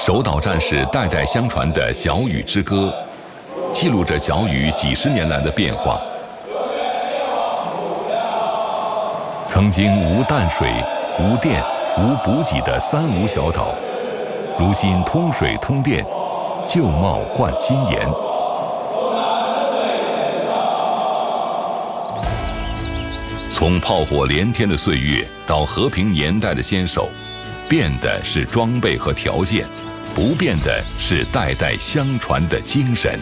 守岛战士代代相传的角屿之歌，记录着角屿几十年来的变化。曾经无淡水、无电、无补给的三无小岛，如今通水通电，旧貌换新颜。从炮火连天的岁月到和平年代的坚守，变的是装备和条件，不变的是代代相传的精神。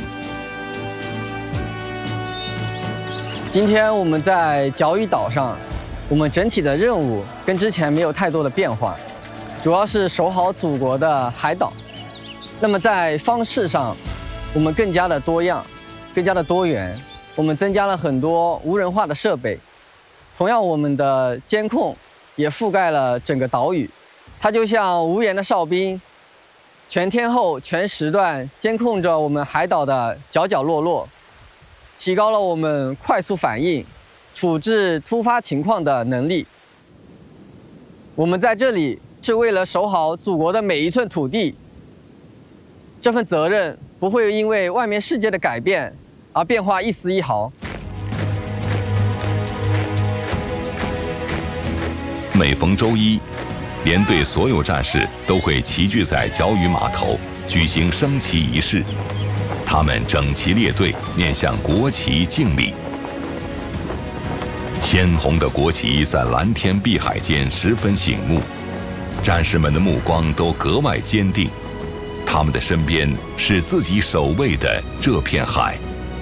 今天我们在角屿岛上，我们整体的任务跟之前没有太多的变化，主要是守好祖国的海岛。那么在方式上，我们更加的多样，更加的多元，我们增加了很多无人化的设备。同样，我们的监控也覆盖了整个岛屿，它就像无言的哨兵，全天候、全时段监控着我们海岛的角角落落，提高了我们快速反应、处置突发情况的能力。我们在这里是为了守好祖国的每一寸土地，这份责任不会因为外面世界的改变而变化一丝一毫。 每逢周一，连队所有战士都会齐聚在角屿码头举行升旗仪式。他们整齐列队，面向国旗敬礼。鲜红的国旗在蓝天碧海间十分醒目，战士们的目光都格外坚定。他们的身边是自己守卫的这片海。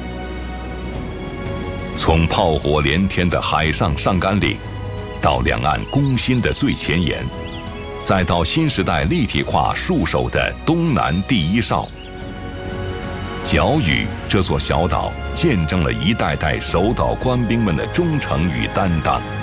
从炮火连天的海上上甘岭，到两岸攻心的最前沿，再到新时代立体化戍守的东南第一哨。角屿这座小岛见证了一代代守岛官兵们的忠诚与担当。